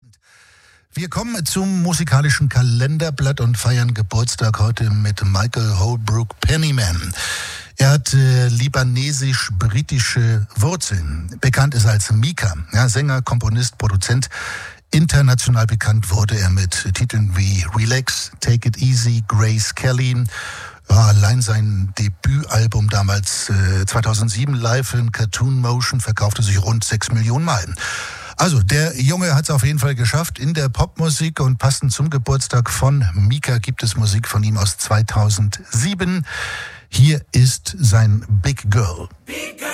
Wir kommen zum musikalischen Kalenderblatt und feiern Geburtstag heute mit Michael Holbrook Pennyman. Er hat libanesisch-britische Wurzeln. Bekannt ist als Mika, ja, Sänger, Komponist, Produzent. International bekannt wurde er mit Titeln wie Relax, Take It Easy, Grace Kelly. Ja, allein sein Debütalbum damals 2007 live in Cartoon Motion verkaufte sich rund 6 Millionen Mal. Also, der Junge hat es auf jeden Fall geschafft in der Popmusik und passend zum Geburtstag von Mika gibt es Musik von ihm aus 2007. Hier ist sein Big Girl.